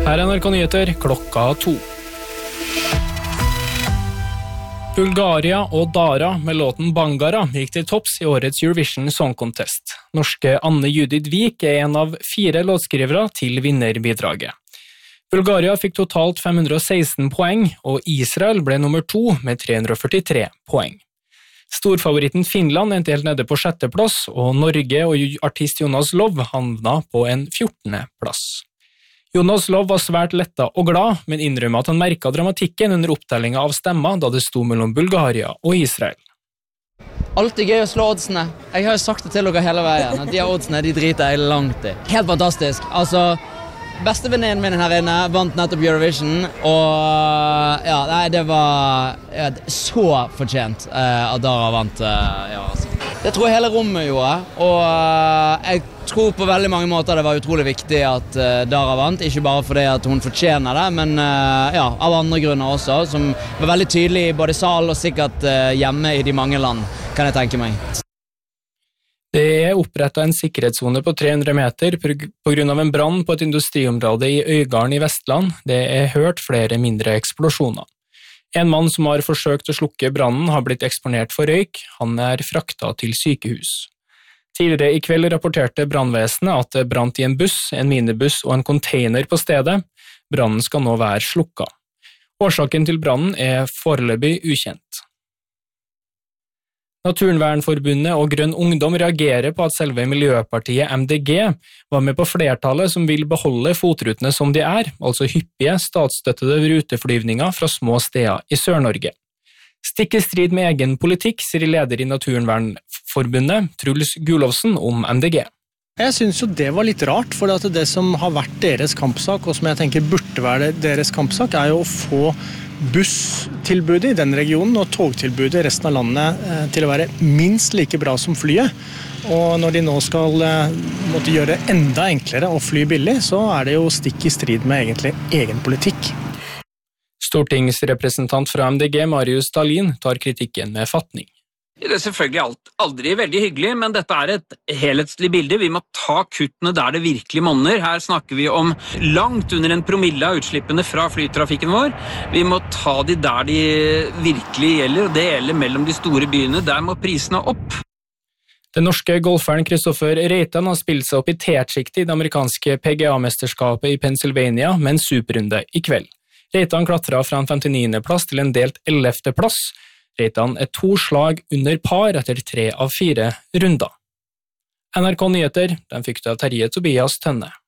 Her er NRK Nyheter, klokka 2. Bulgaria og Dara med låten Bangara gikk til topps i årets Eurovision Song Contest. Norske Anne Judith Vik er en av 4 låtskrivere til vinnerbidraget. Bulgaria fikk totalt 516 poeng, og Israel ble nummer 2 med 343 poeng. Storfavoritten Finland endte helt nede på 6. plass, og Norge og artist Jonas Love havna på en 14. plass. Jonas Love var svært letta og glad, men innrømmer at han merket dramatikken under opptellingen av stemmer da det sto mellom Bulgaria og Israel. Alltid gøy å slå oddsene. Jeg har jo sagt det til dere hele veien, at de oddsene de driter jeg langt i. Helt fantastisk. Altså, bestevenninnen min her inne vant nettopp Eurovision, og ja, nei, det var så fortjent at Dara vant. Ja, altså. Det tror jeg hele rommet gjorde, og jeg tror på veldig mange måter det var utrolig viktig at Dara vant, ikke bare fordi at hun fortjener det, men ja, av andre grunner også, som var veldig tydelig i både sal og sikkert hjemme i de mange land, kan jeg tenke meg. Det er opprettet en sikkerhetszone på 300 meter på grunn av en brann på et industriområde i Øygarden i Vestland. Det er hørt flere mindre eksplosjoner. En mann som har forsøkt å slukke brannen har blitt eksponert for røyk. Han er fraktet til sykehus. Tidligere i kveld rapporterte brannvesenet at det brant i en buss, en minibuss og en container på stedet. Brannen skal nå være slukket. Årsaken til brannen er foreløpig ukjent. Naturvernforbundet og Grønn Ungdom reagerer på at selve miljøpartiet MDG var med på flertallet som vil beholde fotrutene som de er, altså hyppige statsstøttede ruteflyvninger fra små steder i Sør-Norge. Stikk i strid med egen politikk, sier leder i Naturvernforbundet, Truls Gulovsen, om MDG. Jeg synes jo det var litt rart, for det som har vært deres kampsak, og som jeg tenker burde være deres kampsak, er jo å få busstilbudet i den regionen og togtilbudet i resten av landet til å være minst like bra som flyet. Og når de nå skal måtte gjøre det enda enklere å fly billig, så er det jo stikk i strid med egentlig egen politikk. Stortingsrepresentant fra MDG, Marius Dahlin, tar kritikken med fatning. Det er selvfølgelig aldri veldig hyggelig, men dette er et helhetslig bilde. Vi må ta kuttene der det virkelig monner. Her snakker vi om langt under 1 promille av utslippene fra flytrafikken vår. Vi må ta de der de virkelig gjelder, og det gjelder mellom de store byene. Der må prisene opp. Den norske golferen Kristoffer Reitan har spilt seg opp i T-sjiktet i det amerikanske PGA-mesterskapet i Pennsylvania med en superrunde i kveld. Reitan klatret fra en 59. plass til en delt 11. plass. Reitan er 2 slag under par etter 3 av 4 runder. NRK Nyheter, den fikk du av Terje Tobias Tønne.